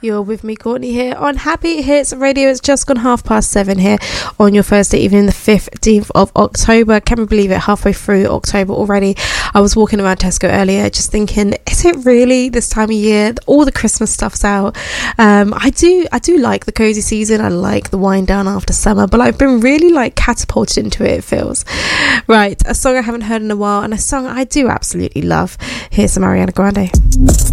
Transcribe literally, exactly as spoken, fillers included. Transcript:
You're with me, Courtney, here on Happy Hits Radio. It's just gone half past seven here on your Thursday evening, the fifteenth of October. Can we believe it? Halfway through October already. I was walking around Tesco earlier just thinking, is it really this time of year? All the Christmas stuff's out. Um, I do I do like the cozy season. I like the wind down after summer, but I've been really like catapulted into it, it feels. Right, a song I haven't heard in a while and a song I do absolutely love. Here's some Ariana Grande.